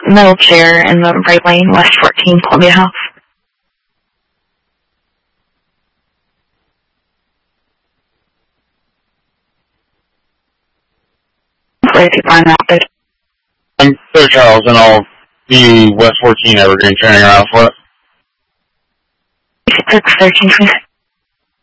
middle chair in the right lane, West 14, Columbia House. Where people are out there. I'm Sir Charles, and I'll be West 14 Evergreen, turning around for it. 13, please.